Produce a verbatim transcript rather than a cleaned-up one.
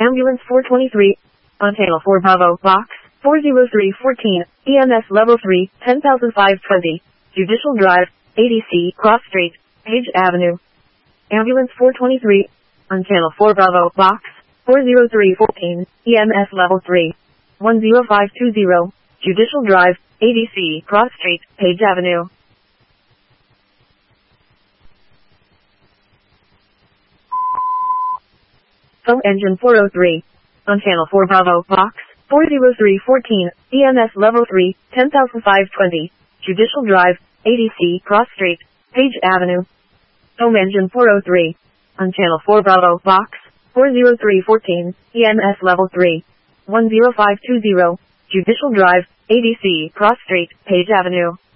Ambulance four twenty-three. On Channel four Bravo, Box four oh three fourteen, E M S Level three, ten thousand five hundred twenty, Judicial Drive, A D C, Cross Street, Page Avenue. Ambulance four twenty-three. On Channel four Bravo, Box four oh three fourteen, E M S Level three, one oh five two oh, Judicial Drive, A D C, Cross Street, Page Avenue. Phone Engine four oh three. On Channel four Bravo, Box four oh three fourteen, E M S Level three, ten thousand five hundred twenty, Judicial Drive, A D C, Cross Street, Page Avenue. Home Engine four oh three. On Channel four Bravo, Box four oh three fourteen, E M S Level three, one oh five two oh, Judicial Drive, A D C, Cross Street, Page Avenue.